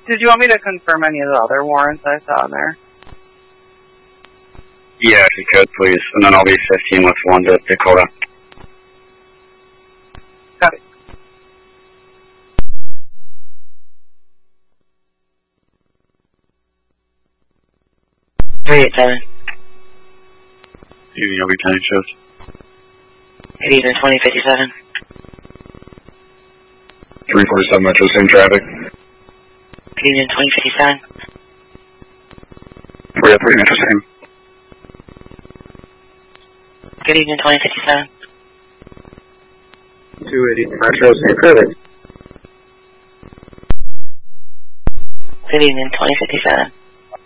Did you want me to confirm any of the other warrants I saw in there? Yeah, if you could, please. And then I'll be 15 with one to Dakota. Got it. Evening, I'll be 10 shows. Good evening, 2057. 347 Metro, same traffic. Good evening, 2057. 303 Metro, same. Good evening, 2057. 280 Metro, same traffic. Good evening, 2057.